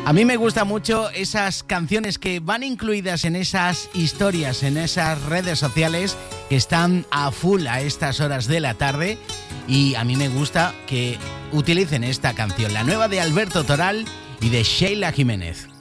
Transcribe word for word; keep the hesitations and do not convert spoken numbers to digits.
A mí me gustan mucho esas canciones que van incluidas en esas historias, en esas redes sociales que están a full a estas horas de la tarde, y a mí me gusta que utilicen esta canción, la nueva de Alberto Toral y de Sheila Jiménez.